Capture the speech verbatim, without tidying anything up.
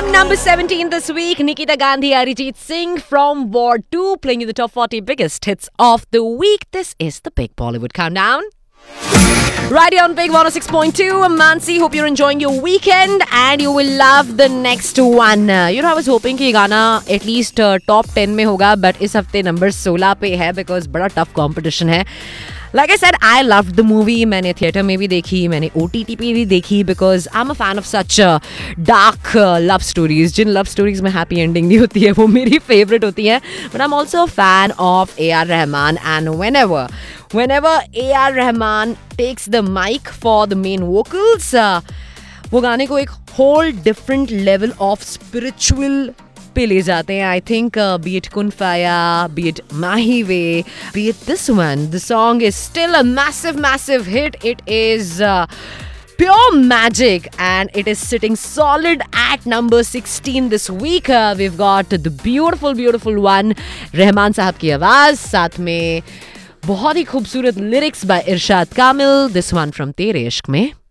On number seventeen this week, Nikita Gandhi, Arijit Singh from War two, playing you the top forty biggest hits of the week. This is the Big Bollywood Countdown. Right here on Big one oh six point two, Mansi, hope you're enjoying your weekend and you will love the next one. You know, I was hoping कि ये गाना at least uh, top ten में होगा, but इस हफ्ते number सोलह पे है because बड़ा tough competition है. Like I said, I loved the movie. मैंने थिएटर में भी देखी, मैंने O T T पे भी देखी because I'm a fan of such uh, dark uh, love stories. Jin love stories में happy ending नहीं होती है वो मेरी favorite होती है. But I'm also a fan of A R Rahman, and whenever whenever A R Rahman takes the mic for the main vocals, uh, वो गाने को एक whole different level of spiritual पे ले जाते हैं. I think uh, be it Kun Faya, be it Mahi Ve, be it this one, the song is still a massive, massive hit. It is uh, pure magic and it is sitting solid at number sixteen this week. Uh, we've got the beautiful, beautiful one, Rahman साहब की आवाज, साथ में बहुत ही खूबसूरत lyrics by Irshad Kamil. This one from तेरे इश्क में.